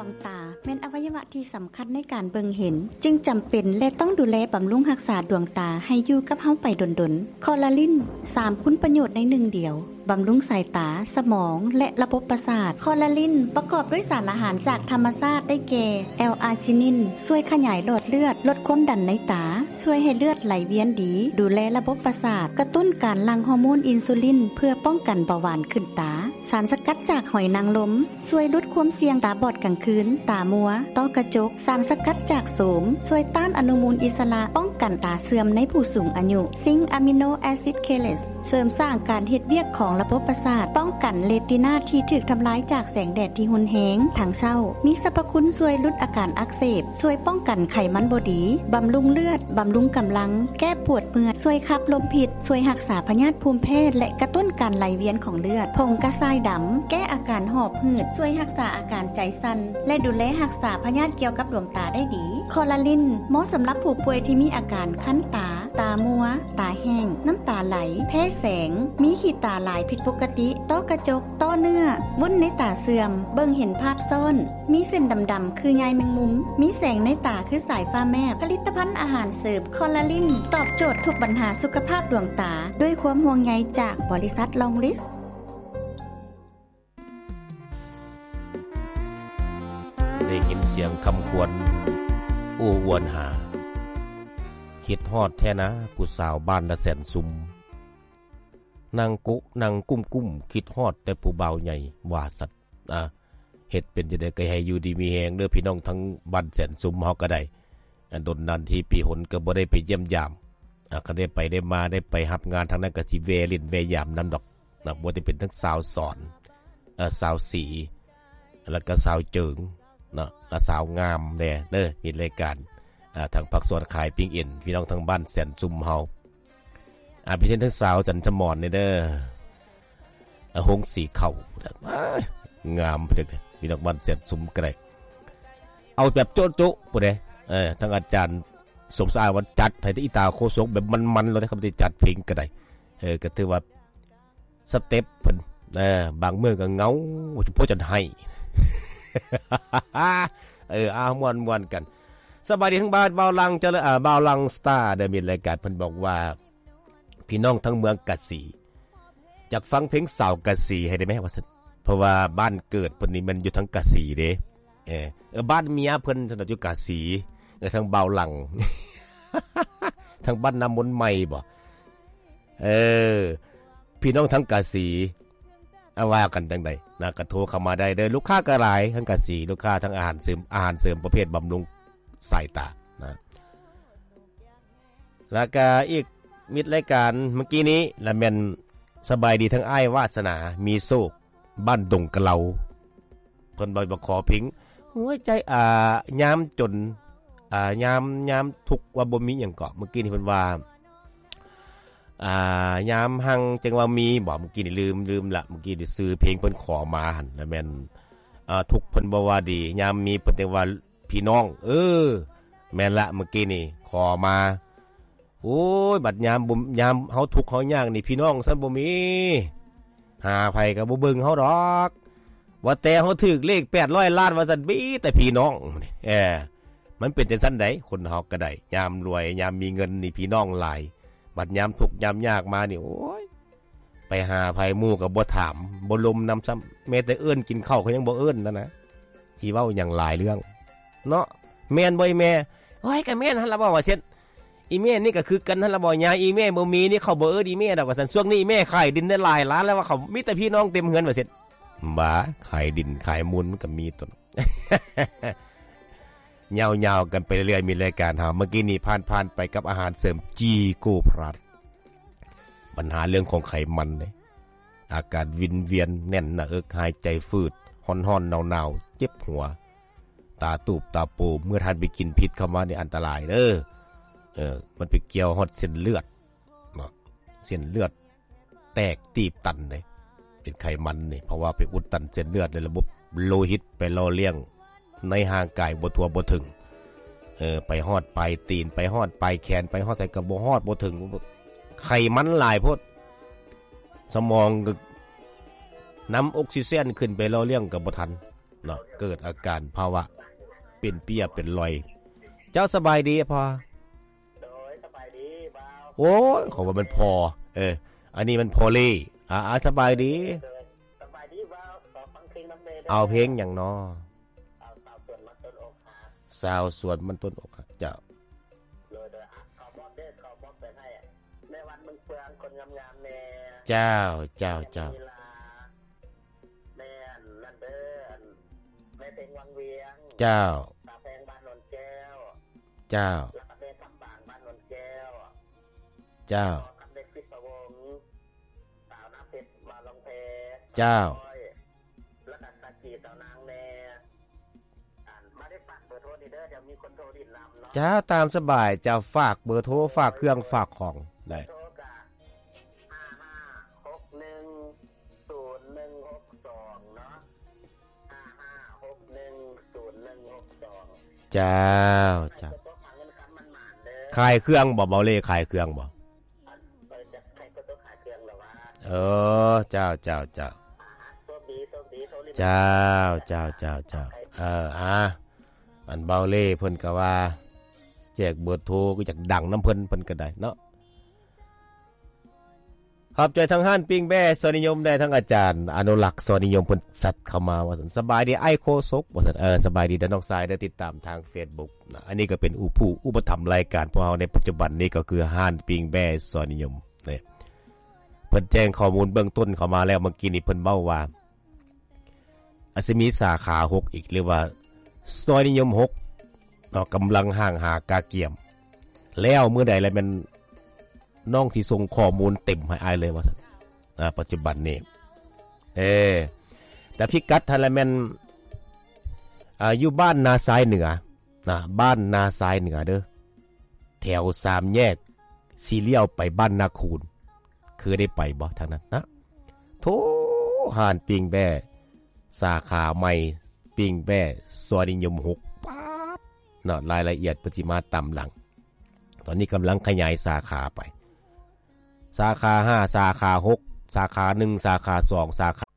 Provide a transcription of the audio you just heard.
วงตาแม่นอวัยวะที่สำคัญในการเบิ่งเห็นจึงจำเป็นและต้องดูแลบำรุงรักษาดวงตาให้อยู่กับเฮาไปดนๆคอลลาจิน3คุณประโยชน์ใน1เดียวบำรุงสายตาสมองและระบบประสาทคอลลาจินประกอบด้วยสารอาหารจากธรรมชาติได้แก่แอลอาร์จินินช่วยขยายหลอดเลือดลดความดันในตาช่วยให้เลือดไหลเวียนดีดูแลระบบประสาทกระตุ้นการหลั่งฮอร์โมนอินซูลินเพื่อป้องกันเบาหวานขึ้นตาสารสกัดจากหอยนางรมช่วยลดความเสี่ยงตาบอดกลางคืนตามัวต้อกระจกสารสกัดจากโสมช่วยต้านอนุมูลอิสระป้องกันตาเสื่อมในผู้สูงอายุซิงค์อะมิโนแอซิดเคเลสเสริมสร้างการเฮ็ดเวียกของระบบประสาทป้องกันเรตินาที่ถูกทำลายจากแสงแดดที่รุนแรงทางเช้ามีสรรพคุณช่วยลดอาการอักเสบช่วยป้องกันไขมันบ่ดีบำรุงเลือดบำรุงกำลังแก้ปวดเมื่อยช่วยขับลมพิษช่วยรักษาพยาธิภูมิแพ้และกระตุ้นการไหลเวียนของเลือดผงกระชายดำแก้อาการหอบหืดช่วยรักษาอาการใจสั่นและดูแลรักษาพยาธิเกี่ยวกับดวงตาได้ดีคอลลาจินเหมาะสำหรับผู้ป่วยที่มีอาการคั้นตาตามัวตาแห้งน้ำตาไหลแพ้แสงมีขีดตาหลายผิดปกติต้อกระจกต้อเนื้อวุ้นในตาเสื่อมเบิ่งเห็นภาพซ่อนมีเส้นดำๆคือใยแมงมุมมีแสงในตาคือสายฟ้าแมบผลิตภัณฑ์อาหารเสริมคอลลาจินตอบโจทย์ทุกปัญหาสุขภาพดวงตาด้วยความห่วงใยจากบริษัทลองลิสได้ยินเสียงคำควรอู้อวนหาคิดฮอดแท้นะผู้สาวบ้านละแสนซุมนางกุนางกุ้มคิดฮอดแต่ผู้บ่าวใหญ่ว่าสัตว์เฮ็ดเป็นจังได๋ก็ให้อยู่ดีมีแฮงเด้อพี่น้องทั้งบ้านแสนซุมเฮาก็ได้ดนนั้นที่ปีหนก็บ่ได้ไปเยี่ยมยามก็ได้ไปได้มาได้ไปรับงานทางนั้นก็สิเวลินเวยามนำดอกบ่ได้เป็นทั้งสาวสอนสาวสีแล้วก็สาวเจิงและสาวงามแน่เด้อมีรายการทางภาคส่วนขายปิ้งเอ็นพี่น้องทางบ้านแสนซุมเฮาพี่เช่นทั้งสาวจันทมรนี่เด้อหงสีเข้างามเพิ่นพี่น้องบ้านแสนซุมก็ได้เอาแบบโจ๊ะๆพุ่นเด้ทางอาจารย์สมสะอาดวันจัดให้อีตาโคศกแบบมันๆเลยครับได้จัดเพลงก็ได้ก็ถือว่าสเต็ปเพิ่นบางมื้อก็เหงาโพจันให้ม่วนๆกันสบายดีทั้งบ้านบ่าวลังเจริญบ่าวลังสตาร์ได้มีรายการเพิ่นบอกว่าพี่น้องทั้งเมืองกะสีอยากฟังเพลงสาวกะสีให้ได้มั้ยว่าซั่นเพราะว่าบ้านเกิดเพิ่นนี่มันอยู่ทั้งกะสีเด้บ้านเมียเพิ่นสนับอยู่กะสีทั้งบ่าวลัง ทั้งบ้านน้ำมนต์ใหม่บ่พี่น้องทั้งกะสีว่ากันจังได๋นะก็โทรเข้ามาได้เด้อลูกค้าก็หลายทั้งกะสีลูกค้าทั้งอาหารเสริมประเภทบำรุงสายตานะแล้วก็อีกมิดรายการเมื่อกี้นี้ละแม่นสบายดีทั้งอ้ายวาสนามีโชคบ้านดงกะเหลาเพิ่นบ่ขอพิงหัวใจยามจนยามทุกข์ว่าบ่มีหยังเกาะเมื่อกี้นี่เพิ่นว่ายามหังจังว่ามีบ่เมื่อกี้นี่ลืมละเมื่อกี้นี่ซื้อเพลงเพิ่นขอมาหั่นแล้วแม่นทุกข์เพิ่นบ่ว่าดียามมีเพิ่นแต่ว่าพี่น้องแม่นละเมื่อกี้นี่ขอมาโอ้ยบัดยามเฮาทุกข์เฮายากนี่พี่น้องซั่นบ่มีหาไผก็บ่เบิ่งเฮาดอกว่าแต่เฮาถูกเลข800ล้านว่าซั่นมีแต่พี่น้องมันเป็นจังซั่นไดคนเฮาก็ได้ยามรวยยามมีเงินนี่พี่น้องหลายบัดยามทุกข์ยามยากมานี่โอ้ยไปหาไผหมู่ก็บ่ถามบ่ลมนำซ้ำแม้แต่เอิ้นกินข้าวเขายังบ่เอิ้นนั่นนะที่เว้าหยังหลายเรื่องเนาะแม่นบ่อีแม่โอ้ยก็แม่นหั่นล่ะบ่ว่าซั่นอีแม่นี่ก็คือกันหั่นล่ะบ่ยาอีแม่บ่มีนี่เขาบ่เอิ้นอีแม่ดอกว่าซั่นช่วงนี้อีแม่ขายดินได้หลายล้านแล้วว่าเขามีแต่พี่น้องเต็มเฮือนว่าซั่นบ้าขายดินขายมูลมันก็มีต้น ยาวๆกันไปเรื่อยๆมีรายการหาเมื่อกี้นี้ผ่านไปกับอาหารเสริมจีโกพลัสปัญหาเรื่องของไขมันเลยอาการวินเวียนแน่นหน้าอกหายใจฝืดฮ้อนๆหนาวๆเจ็บหัวตาตูบตาโปเมื่อท่านไปกินพิษเข้ามานี่อันตรายเด้อมันไปเกี่ยวฮอดเส้นเลือดเนาะเส้นเลือดแตกตีบตันเลยเป็นไขมันนี่เพราะว่าไปอุดตันเส้นเลือดในระบบโลหิตไปล่อเลี้ยงในห่างกายบ่ทั่วบ่ถึงไปฮอดปลายตีนไปฮอดปลายแขนไปฮอดใส่กระบ่ฮอดบ่ถึงไขมันหลายโพดสมองก็นำออกซิเจนขึ้นไปล่อเลี้ยงก็บ่ทันเนาะเกิดอาการภาวะเป็นเปียเป็นรอยเจ้าสบายดีพอโดยสบายดีบ่าวโอ้ยขอว่ามันพออันนี้มันพอเลยสบายดีสบายดีบ่าวขอฟังเพลงน้ำเมย์เอาเพลงหยังน้อสาวส่วนมันต้นอกหักเจ้าเลยโดยขอบอกเด้อขอบอกไปให้ในวันมึงเฟืองคนงามๆแน่เจ้าแม่นั่นเด้อแม่เพลงวังเวียงเจ้าตาแพงบ้านนนแก้วเจ้าแล้วก็แม่คำบางบ้านนนแก้วเจ้าคำเด็กพิศวงสาวน้ำเพชรมาลงเพเจ้าแล้วก็ตาจีสาวนางแน่มาได้ฝากเบอร์โทรดีเด้อเดี๋ยวมีคนโทรดินนำเนาะเจ้าตามสบายจะฝากเบอร์โทรฝากเครื่องฝากของได้โทรกะ55610162เนาะ55610162 เจ้าขายเครื่องบ่เบาเล่ขายเครื่องบ่เจ้าเจ้าอันเบาเล่เพิ่นก็ว่าแจกเบอร์โทรก็อยากดังน้ำเพิ่นก็ได้เนาะขอบใจทั้งห้านปิ้งแบ้สนิยมได้ทั้งอาจารย์อนุรักษ์สนิยมเพิ่นสัตว์เข้ามาว่าสบายดีไอ้โคซกว่าสบายดีด้านน้องสายได้ติดตามทาง Facebook นะอันนี้ก็เป็นอุปถัมภ์รายการพวกเราในปัจจุบันนี้ก็คือห้านปิ้งแบ้สนิยมนี่เพิ่นแจ้งข้อมูลเบื้องต้นเข้ามาแล้วเมื่อกี้นี้เพิ่นเบ้าว่าอาจจะมีสาขา6อีกเรียกว่าซอยนิยม6เนาะกำลังห่างหากาเกียมแล้วเมื่อใดแล้วมันน้องที่ส่งข้อมูลเต็มให้อายเลยว่าปัจจุบันนี้แต่พิกัดทันละแม่นอยู่บ้านนาซ้ายเหนือนะบ้านนาซ้ายเหนือเด้อแถว3แยกซีเรียลไปบ้านนาคูนคือได้ไปบ่ทางนั้นนะโธ่ห่านปิงแบ้สาขาใหม่ปิงแบ้ซอยนิยม6ป๊าดเนาะรายละเอียดปฏิมาตามหลังตอนนี้กำลังขยายสาขาไปสาขา5สาขา6สาขา1สาขา2สาขา